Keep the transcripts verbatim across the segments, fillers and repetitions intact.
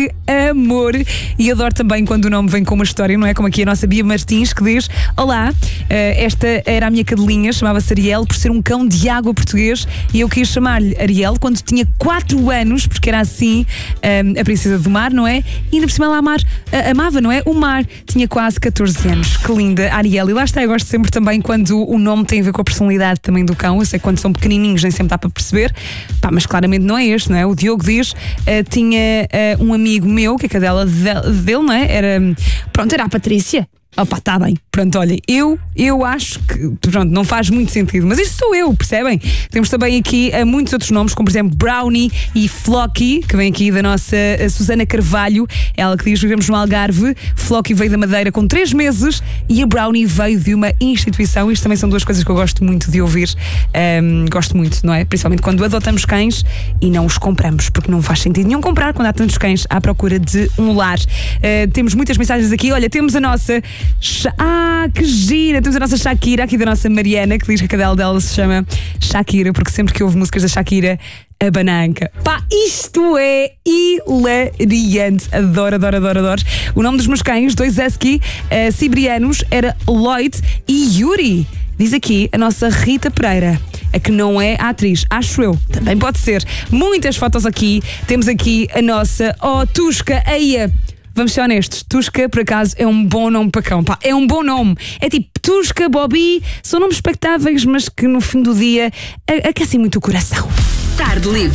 que amor! E adoro também quando o nome vem com uma história, não é? Como aqui a nossa Bia Martins, que diz: olá, esta era a minha cadelinha, chamava-se Ariel, por ser um cão de água português, e eu quis chamar-lhe Ariel quando tinha quatro anos, porque era assim a princesa do mar, não é? E ainda por cima ela amar, amava, não é? O mar. Tinha quase catorze anos. Que linda, Ariel. E lá está, eu gosto sempre também quando o nome tem a ver com a personalidade também do cão. Eu sei que quando são pequenininhos nem sempre dá para perceber. Pá, mas claramente não é este, não é? O Diogo diz, uh, tinha uh, um amigo meu, que a cadela dele, não é? Era, pronto, era a Patrícia. Opa, está bem. Pronto, olha, eu, eu acho que, pronto, não faz muito sentido, mas isto sou eu, percebem? Temos também aqui uh, muitos outros nomes, como por exemplo Brownie e Flocky, que vem aqui da nossa uh, Susana Carvalho. Ela que diz: vivemos no Algarve, Flocky veio da Madeira com três meses e a Brownie veio de uma instituição. Isto também são duas coisas que eu gosto muito de ouvir. Um, gosto muito, não é? Principalmente quando adotamos cães e não os compramos, porque não faz sentido nenhum comprar quando há tantos cães à procura de um lar. Uh, temos muitas mensagens aqui. Olha, temos a nossa... Ah, que gira! Temos a nossa Shakira, aqui da nossa Mariana, que diz que a cadela dela se chama Shakira, porque sempre que ouve músicas da Shakira, a bananca. Pá, isto é hilariante. Adoro, adoro, adoro, adoro. O nome dos meus cães, dois husky uh, siberianos, era Lloyd e Yuri. Diz aqui a nossa Rita Pereira, a que não é a atriz, acho eu, também pode ser. Muitas fotos aqui. Temos aqui a nossa Oh, Tusca, eia. Vamos ser honestos, Tusca, por acaso, é um bom nome para cão. Pá, é um bom nome. É tipo Tusca, Bobby, são nomes expectáveis, mas que no fim do dia aquecem muito o coração. Tarde Livre.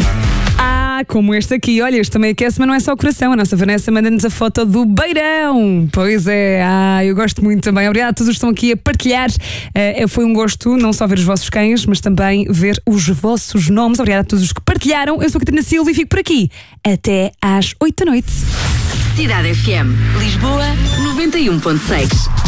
Ah, como este aqui. Olha, este também aquece, mas não é só o coração. A nossa Vanessa manda-nos a foto do beirão. Pois é, ah, eu gosto muito também. Obrigada a todos que estão aqui a partilhar. Uh, foi um gosto não só ver os vossos cães, mas também ver os vossos nomes. Obrigada a todos os que partilharam. Eu sou a Catarina Silva e fico por aqui até às oito da noite. Cidade F M, Lisboa, noventa e um ponto seis.